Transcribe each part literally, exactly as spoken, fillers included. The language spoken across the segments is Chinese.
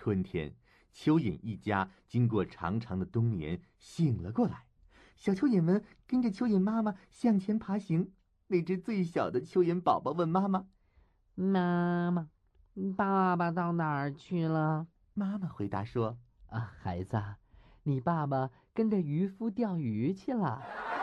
春天，蚯蚓一家经过长长的冬眠醒了过来，小蚯蚓们跟着蚯蚓妈妈向前爬行。那只最小的蚯蚓宝宝问妈妈： 妈妈，爸爸到哪儿去了？ 妈妈回答说： 啊，孩子，你爸爸跟着渔夫钓鱼去了。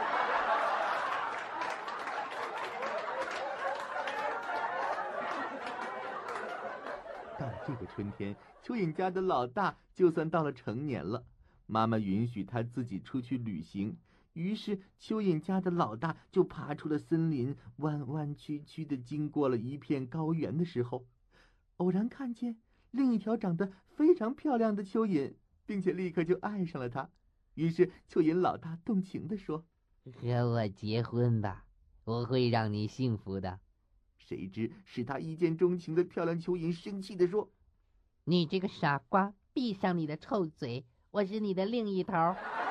到了这个春天，蚯蚓家的老大就算到了成年了，妈妈允许他自己出去旅行。于是蚯蚓家的老大就爬出了森林，弯弯曲曲地经过了一片高原的时候，偶然看见另一条长得非常漂亮的蚯蚓，并且立刻就爱上了她。于是蚯蚓老大动情地说： 和我结婚吧，我会让你幸福的。 谁知使他一见钟情的漂亮蚯蚓生气地说： 你这个傻瓜，闭上你的臭嘴，我是你的另一头。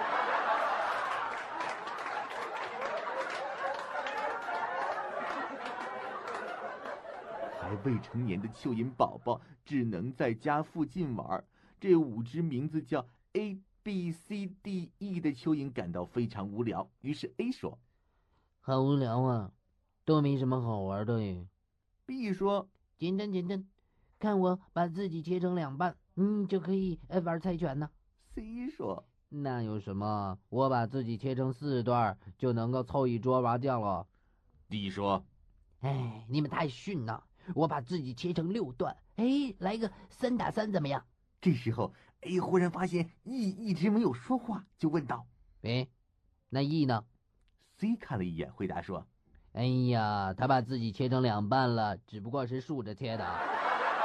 还未成年的蚯蚓宝宝只能在家附近玩。这五只名字叫 A B C D E 的蚯蚓感到非常无聊，于是 A 说： 好无聊啊，都没什么好玩的耶。 B 说： 简单简单，看我把自己切成两半，嗯，就可以玩猜拳呢。 C 说： 那有什么，我把自己切成四段就能够凑一桌麻将了。 D 说： 哎，你们太逊了，我把自己切成六段，哎，来个三打三怎么样？ 这时候 A 忽然发现 E 一直没有说话，就问道： 哎，那 E 呢？ C 看了一眼，回答说： 哎呀，他把自己切成两半了，只不过是竖着切的。